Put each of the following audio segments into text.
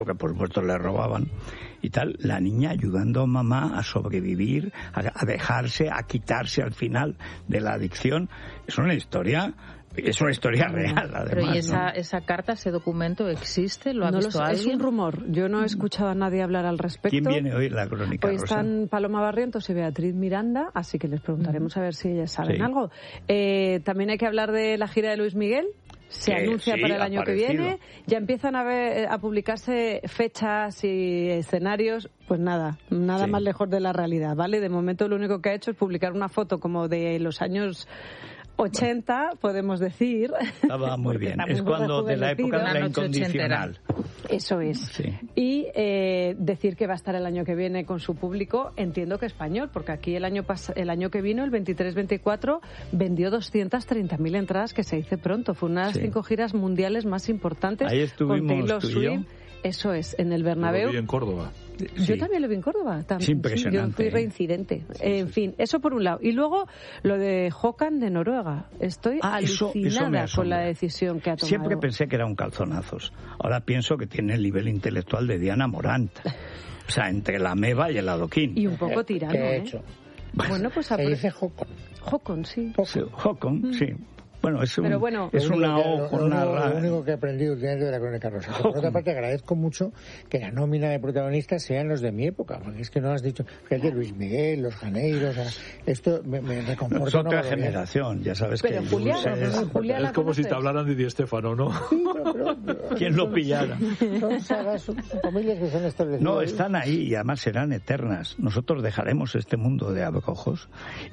que por supuesto le robaban y tal, la niña ayudando a mamá a sobrevivir, a dejarse, a quitarse al final de la adicción. Es una historia real, además. Pero ¿y esa carta, ese documento existe? ¿Lo ha visto alguien? Es un rumor. Yo no he escuchado a nadie hablar al respecto. ¿Quién viene hoy en la crónica, Hoy Rosa? están Paloma Barrientos y Beatriz Miranda, así que les preguntaremos a ver si ellas saben algo. También hay que hablar de la gira de Luis Miguel. Se anuncia para el año que viene. Ya empiezan a publicarse fechas y escenarios. Pues nada más lejos de la realidad, ¿vale? De momento lo único que ha hecho es publicar una foto como de los años 80, podemos decir. Estaba muy bien. Es cuando de la época de la incondicional. Eso es. Sí. Y decir que va a estar el año que viene con su público, entiendo que español, porque aquí el año que vino, el 23-24, vendió 230.000 entradas, que se dice pronto. Fue una de las 5 giras mundiales más importantes. Ahí estuvimos con Taylor tú y yo. Swift. Eso es, en el Bernabéu. Lo vi en Córdoba. Yo también lo vi en Córdoba. Es impresionante. Yo fui reincidente. En fin, eso por un lado. Y luego lo de Håkan de Noruega. Estoy alucinada con la decisión que ha tomado. Siempre pensé que era un calzonazos. Ahora pienso que tiene el nivel intelectual de Diana Morant. O sea, entre la meba y el adoquín. Y un poco tirano, ¿Qué he hecho? Bueno, pues... Se dice Håkon. Håkon, sí. Håkon, sí. Bueno, es una O con una Lo único que he aprendido últimamente de la Crónica Rosa. Por otra parte, agradezco mucho que la nómina de protagonistas sean los de mi época, porque es que no has dicho, fíjate, Luis Miguel, los Janeiros, esto me reconforta. Es otra generación, ya sabes. Pero que Julia es como si te hablaran de Di Stéfano, ¿no? Sí, pero ¿quién lo pillara? Son familias que se han establecido. No, están ahí y además serán eternas. Nosotros dejaremos este mundo de abrojos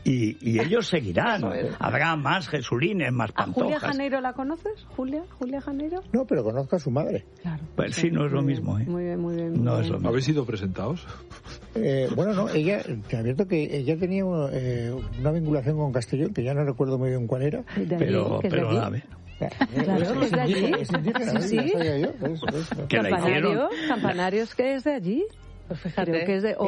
y ellos seguirán. Habrá más Jesulines, más ¿A Pantojas. Julia Janeiro la conoces? ¿Julia Janeiro? No, pero conozco a su madre. Claro. Pues sí, no es lo mismo. Muy bien. No es lo mismo. ¿Habéis sido presentados? Bueno, no, ella, te advierto que ella tenía una vinculación con Castellón, que ya no recuerdo muy bien cuál era. Pero la ve. Claro, es de allí. Sí. Campanarios, que es de allí. Pues fíjate que es de...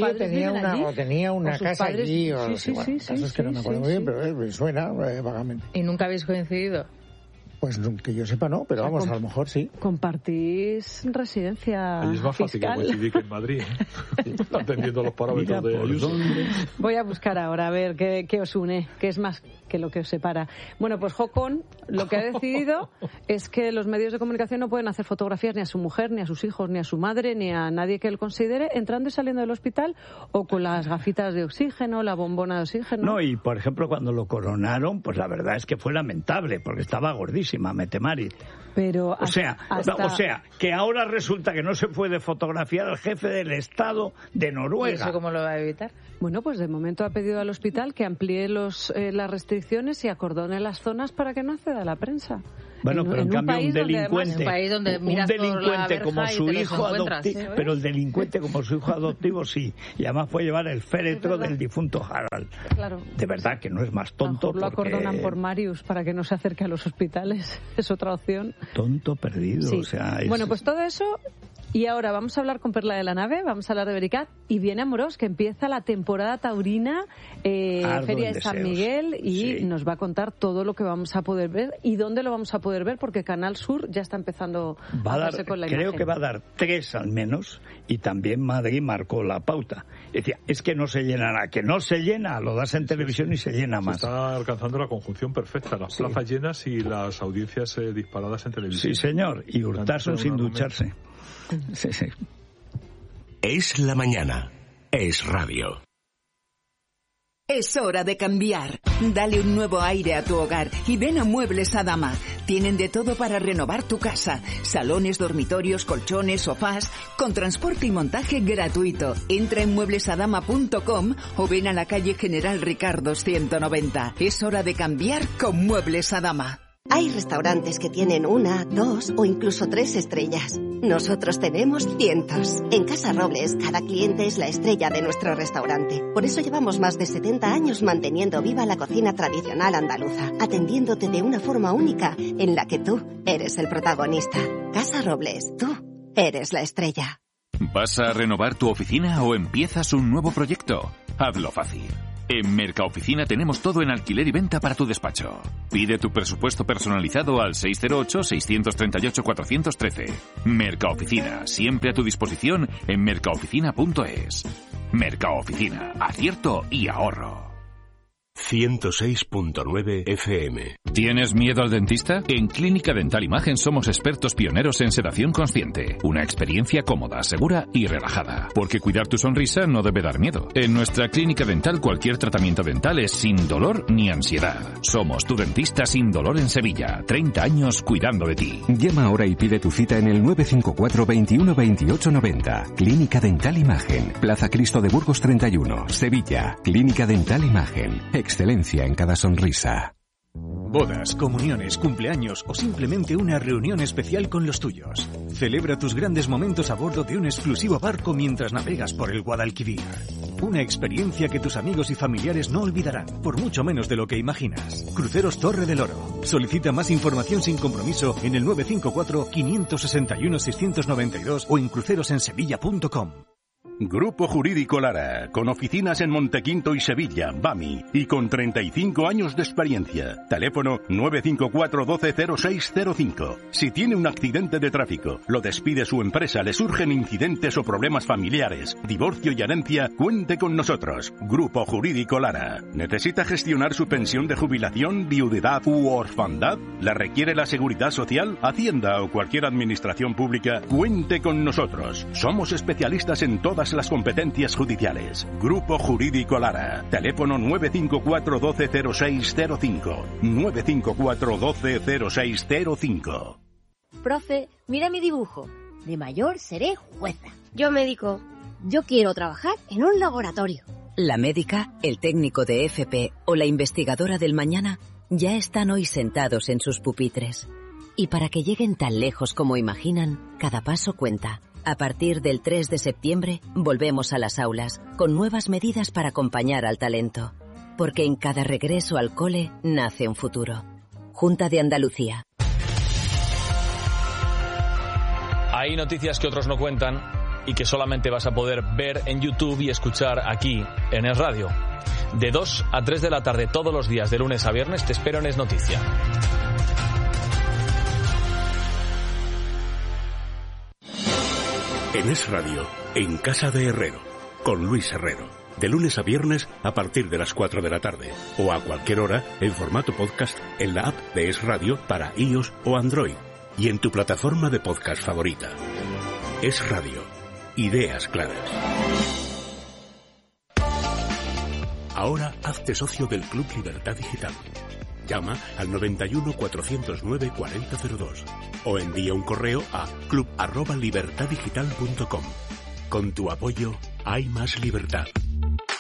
tenía una casa allí. Sí. Casos que no me acuerdo muy bien, pero me suena vagamente. ¿Y nunca habéis coincidido? Pues que yo sepa no, pero vamos, a lo mejor sí. Compartís residencia Ahí es más fácil fiscal. que coincidir que en Madrid, atendiendo los parámetros de Ayuso. Voy a buscar ahora a ver qué os une, qué es más que lo que os separa. Bueno, pues Håkon lo que ha decidido es que los medios de comunicación no pueden hacer fotografías ni a su mujer, ni a sus hijos, ni a su madre, ni a nadie que él considere, entrando y saliendo del hospital o con las gafitas de oxígeno, la bombona de oxígeno. No, y por ejemplo cuando lo coronaron, pues la verdad es que fue lamentable, porque estaba gordísimo. Metemari. Pero o sea, que ahora resulta que no se puede fotografiar al jefe del Estado de Noruega. ¿Y eso cómo lo va a evitar? Bueno, pues de momento ha pedido al hospital que amplíe las restricciones y acordone las zonas para que no acceda a la prensa. Bueno, pero en cambio un delincuente como su hijo adoptivo, pero el delincuente como su hijo adoptivo sí, y además puede llevar el féretro del difunto Harald. Claro. De verdad que no es más tonto. Mejor lo acordonan por Marius para que no se acerque a los hospitales, es otra opción. Tonto perdido, sí. O sea... Bueno, pues todo eso... Y ahora vamos a hablar con Perla de la Nave, vamos a hablar de Bericat y viene Amorós, que empieza la temporada taurina, Feria de San Miguel, y nos va a contar todo lo que vamos a poder ver y dónde lo vamos a poder ver, porque Canal Sur ya está empezando a hacerse con la imagen. Creo que va a dar 3 al menos, y también Madrid marcó la pauta. Decía, es que no se llena nada, que no se llena, lo das en televisión y se llena más. Se está alcanzando la conjunción perfecta, las plazas llenas y las audiencias disparadas en televisión. Sí, señor, y Urtasun sin ducharse. Sí. Es la mañana. Es radio. Es hora de cambiar. Dale un nuevo aire a tu hogar y ven a Muebles Adama. Tienen de todo para renovar tu casa. Salones, dormitorios, colchones, sofás, con transporte y montaje gratuito. Entra en mueblesadama.com o ven a la calle General Ricardo 190. Es hora de cambiar con Muebles Adama. Hay restaurantes que tienen 1, 2 o incluso 3 estrellas. Nosotros tenemos cientos. En Casa Robles, cada cliente es la estrella de nuestro restaurante. Por eso llevamos más de 70 años manteniendo viva la cocina tradicional andaluza, atendiéndote de una forma única en la que tú eres el protagonista. Casa Robles, tú eres la estrella. ¿Vas a renovar tu oficina o empiezas un nuevo proyecto? Hazlo fácil. En Mercaoficina tenemos todo en alquiler y venta para tu despacho. Pide tu presupuesto personalizado al 608-638-413. Mercaoficina, siempre a tu disposición en mercaoficina.es. Mercaoficina, acierto y ahorro. 106.9 FM. ¿Tienes miedo al dentista? En Clínica Dental Imagen somos expertos pioneros en sedación consciente. Una experiencia cómoda, segura y relajada. Porque cuidar tu sonrisa no debe dar miedo. En nuestra clínica dental cualquier tratamiento dental es sin dolor ni ansiedad. Somos tu dentista sin dolor en Sevilla. 30 años cuidando de ti. Llama ahora y pide tu cita en el 954 21 28 90. Clínica Dental Imagen. Plaza Cristo de Burgos 31, Sevilla. Clínica Dental Imagen. Excelencia en cada sonrisa. Bodas, comuniones, cumpleaños o simplemente una reunión especial con los tuyos. Celebra tus grandes momentos a bordo de un exclusivo barco mientras navegas por el Guadalquivir. Una experiencia que tus amigos y familiares no olvidarán, por mucho menos de lo que imaginas. Cruceros Torre del Oro. Solicita más información sin compromiso en el 954-561-692 o en crucerosensevilla.com. Grupo Jurídico Lara, con oficinas en Montequinto y Sevilla, BAMI, y con 35 años de experiencia. Teléfono 954 12 0605. Si tiene un accidente de tráfico, lo despide su empresa, le surgen incidentes o problemas familiares, divorcio y herencia, cuente con nosotros. Grupo Jurídico Lara. ¿Necesita gestionar su pensión de jubilación, viudedad u orfandad? ¿La requiere la Seguridad Social, Hacienda o cualquier administración pública? Cuente con nosotros. Somos especialistas en todas las competencias judiciales. Grupo Jurídico Lara. Teléfono 954 12 0605. 954 12 0605. Profe, mira mi dibujo. De mayor seré jueza. Yo médico. Yo quiero trabajar en un laboratorio. La médica, el técnico de FP o la investigadora del mañana ya están hoy sentados en sus pupitres. Y para que lleguen tan lejos como imaginan, cada paso cuenta. A partir del 3 de septiembre, volvemos a las aulas, con nuevas medidas para acompañar al talento. Porque en cada regreso al cole nace un futuro. Junta de Andalucía. Hay noticias que otros no cuentan y que solamente vas a poder ver en YouTube y escuchar aquí, en Es Radio. De 2 a 3 de la tarde todos los días, de lunes a viernes, te espero en Es Noticia. En Es Radio, en Casa de Herrero, con Luis Herrero. De lunes a viernes a partir de las 4 de la tarde. O a cualquier hora en formato podcast en la app de Es Radio para iOS o Android. Y en tu plataforma de podcast favorita. Es Radio. Ideas claras. Ahora hazte socio del Club Libertad Digital. Llama al 91 409 4002 o envía un correo a club@libertaddigital.com. Con tu apoyo hay más libertad.